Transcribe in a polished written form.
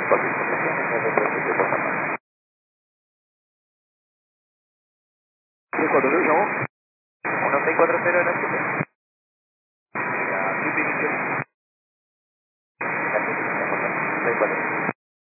por disposición, RPS de San Marcos. 340, ¿llamó? 1640 era 7.